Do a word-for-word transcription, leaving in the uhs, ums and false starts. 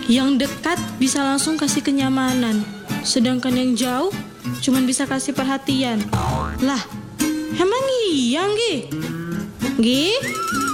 Yang dekat bisa langsung kasih kenyamanan, sedangkan yang jauh cuman bisa kasih perhatian. Lah, emang iya, Gi? Gi?